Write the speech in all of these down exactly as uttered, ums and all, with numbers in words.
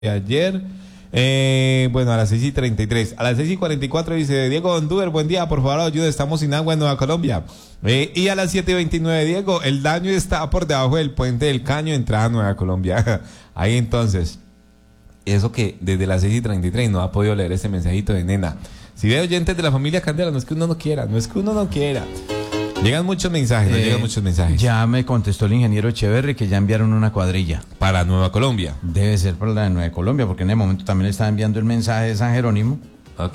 ayer. Eh, bueno, a las seis y treinta y tres. A las seis y cuarenta y cuatro dice Diego Honduber, buen día, por favor ayuda, estamos sin agua en Nueva Colombia. Eh, y a las siete y veintinueve, Diego, el daño está por debajo del puente del Caño, entrada a Nueva Colombia. Ahí entonces, eso que desde las seis y treinta y tres no ha podido leer ese mensajito de nena. Si ve oyentes de la familia Candela, no es que uno no quiera, no es que uno no quiera. Llegan muchos mensajes, eh, llegan muchos mensajes. Ya me contestó el ingeniero Echeverry que ya enviaron una cuadrilla. Para Nueva Colombia. Debe ser para la de Nueva Colombia, porque en el momento también le estaba enviando el mensaje de San Jerónimo. Ok.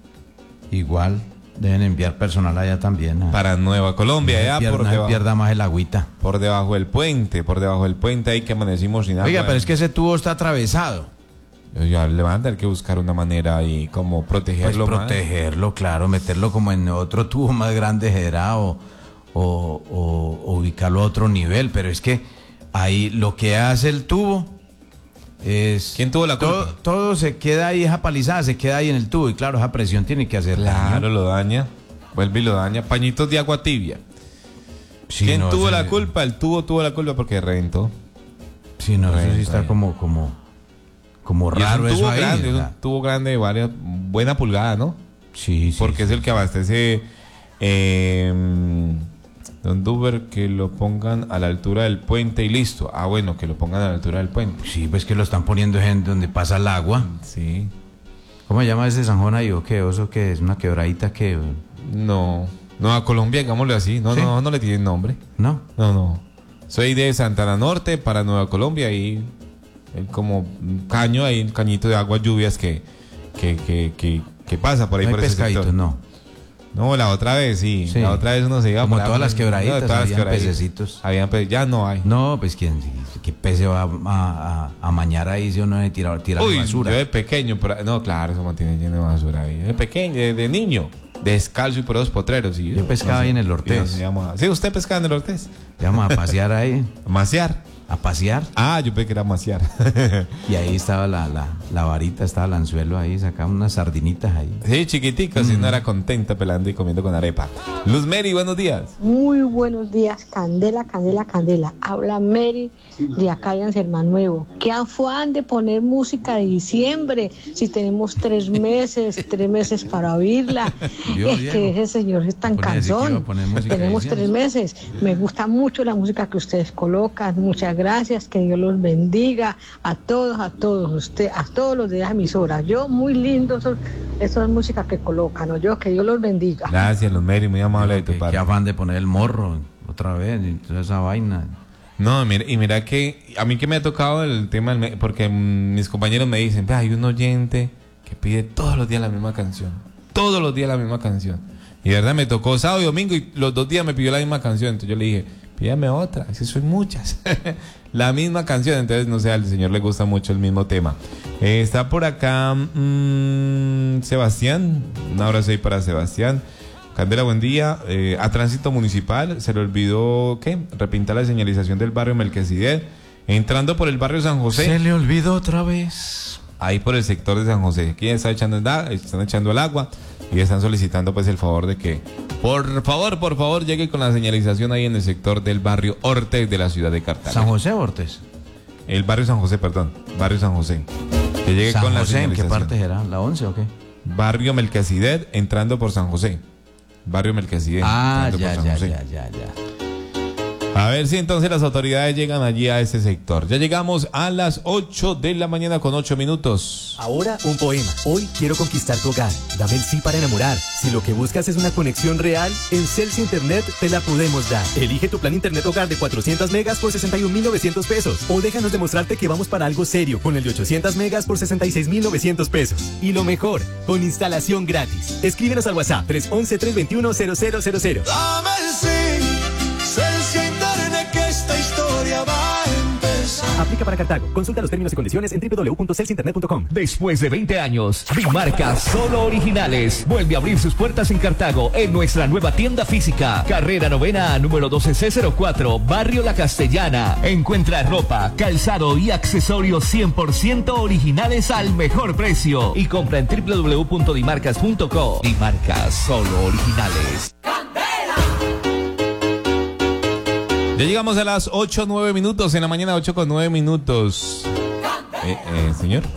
Igual deben enviar personal allá también. ¿Ah? Para Nueva Colombia, ya pierda, por debajo. pierda más el agüita. Por debajo del puente, por debajo del puente, ahí que amanecimos sin agua. Oiga, pero es que ese tubo está atravesado. Ya le van a tener que buscar una manera y como protegerlo pues más. Protegerlo, claro, meterlo como en otro tubo más grande, Gerá, o, o, o, o ubicarlo a otro nivel, pero es que ahí lo que hace el tubo es... ¿Quién tuvo la culpa? Todo, todo se queda ahí, esa palizada se queda ahí en el tubo y claro, esa presión tiene que hacer Claro, daño. lo daña, vuelve y lo daña. Pañitos de agua tibia. Sí, ¿Quién no, tuvo ese- la culpa? El tubo tuvo la culpa porque reventó. Sí, no, eso sí Reventó está ahí. como, como, como Y es raro un eso tubo ahí. grande, o es sea, un tubo grande de varias, buena pulgada, ¿no? sí, sí. Porque sí. es el que abastece eh, Don Duber, que lo pongan a la altura del puente y listo. Ah, bueno, que lo pongan a la altura del puente. Sí, pues que lo están poniendo en donde pasa el agua. Sí. ¿Cómo se llama ese Sanjón ahí o qué? ¿Oso qué es? ¿Una quebradita qué? No, no, a Colombia, digámoslo así. No, ¿Sí? no, no le tienen nombre. ¿No? No, no. Soy de Santana Norte para Nueva Colombia y hay como un caño, hay un cañito de agua lluvias que, que, que, que, que pasa por ahí No hay por ese pescaditos, sector. no. No, la otra vez sí. Sí. La otra vez uno se iba Como por ahí, todas las no, quebraditas, todas las habían quebraditas. pececitos. Habían pe- ya no hay. No, pues quién, qué pez se va a, a, a mañar ahí si uno de tirar, tirar Uy, basura. yo de pequeño, pero- no, claro, eso mantiene lleno de basura ahí. De pequeño, de, de niño, descalzo y por los potreros. Y Yo pescaba ahí en el Ortés. y nos íbamos a- Sí, usted pescaba en el Ortés. Vamos a pasear ahí, Maciar. a pasear. Ah, yo pensé que era maciar. Y ahí estaba la, la, la varita, estaba el anzuelo ahí, sacaba unas sardinitas ahí. Sí, chiquitica, si no era contenta pelando y comiendo con arepa. Luz Mary, buenos días. Muy buenos días, Candela, Candela, Candela. Habla Mary de acá de Anselman Nuevo. Qué afán de poner música de diciembre si tenemos tres meses, tres meses para oírla. Vio, Es Diego. que ese señor es tan Ponía decir que iba cansón. a poner música de Tenemos diciembre. tres meses. Me gusta mucho la música que ustedes colocan. Muchas gracias. Que Dios los bendiga a todos, a todos usted, a todos los de las emisoras. Yo muy lindo son esas músicas que colocan. ¿No? Yo que Dios los bendiga. Gracias, Luz Mary, muy amable de tu Qué, parte. qué afán de poner el morro otra vez y toda esa vaina. No, mira, y mira que a mí que me ha tocado el tema, del me- porque mm, mis compañeros me dicen, "Ve, hay un oyente que pide todos los días la misma canción, todos los días la misma canción". Y de verdad me tocó sábado y domingo y los dos días me pidió la misma canción, entonces yo le dije, pídame otra, es que son muchas. La misma canción, entonces no sé, al señor le gusta mucho el mismo tema. Eh, está por acá mm, Sebastián, un abrazo ahí para Sebastián. Candela, buen día. Eh, a Tránsito Municipal se le olvidó, ¿qué? Repintar la señalización del barrio Melquisedec, entrando por el barrio San José. Se le olvidó otra vez. Ahí por el sector de San José. Aquí están echando, el da- están echando el agua y están solicitando pues el favor de que, por favor, por favor, llegue con la señalización ahí en el sector del barrio Orte de la ciudad de Cartagena. San José Ortes. El barrio San José, perdón. Barrio San José. Que llegue San con la José, ¿en qué señalización. parte será? ¿La once o qué? Barrio Melquisedec, entrando por San José. Barrio Melquisedec. Ah, entrando ya, por San ya, José. ya, ya, ya. A ver si entonces las autoridades llegan allí a ese sector. Ya llegamos a las ocho de la mañana con ocho minutos. Ahora un poema. Hoy quiero conquistar tu hogar. Dame el sí para enamorar. Si lo que buscas es una conexión real, en Celsi Internet te la podemos dar. Elige tu plan Internet hogar de cuatrocientos megas por sesenta y un mil novecientos pesos. O déjanos demostrarte que vamos para algo serio con el de ochocientos megas por sesenta y seis mil novecientos pesos. Y lo mejor, con instalación gratis. Escríbenos al WhatsApp tres once, tres veintiuno, cero cero cero cero. Dame el sí, Celsi Internet, que esta historia va a empezar. Aplica para Cartago. Consulta los términos y condiciones en doble u doble u doble u punto celsi internet punto com. Después de veinte años, Dimarcas Solo Originales vuelve a abrir sus puertas en Cartago en nuestra nueva tienda física. Carrera Novena A, número doce C cero cuatro, Barrio La Castellana. Encuentra ropa, calzado y accesorios cien por ciento originales al mejor precio. Y compra en doble u doble u doble u punto dimarcas punto co. Dimarcas Solo Originales. Ya llegamos a las ocho nueve minutos en la mañana, ocho con nueve minutos. Eh, eh, señor.